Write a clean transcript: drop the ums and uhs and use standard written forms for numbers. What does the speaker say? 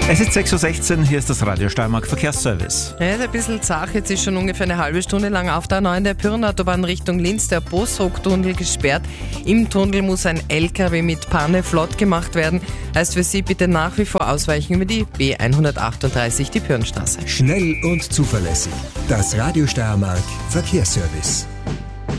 Es ist 6.16 Uhr, hier ist das Radio Steiermark Verkehrsservice. Ja, ist ein bisschen zach. Jetzt ist schon ungefähr eine halbe Stunde lang auf der A9 der Pirnautobahn Richtung Linz der Bosshoek-Tunnel gesperrt. Im Tunnel muss ein LKW mit Panne flott gemacht werden. Heißt für Sie bitte nach wie vor ausweichen über die B138, die Pirnstraße. Schnell und zuverlässig. Das Radio Steiermark Verkehrsservice.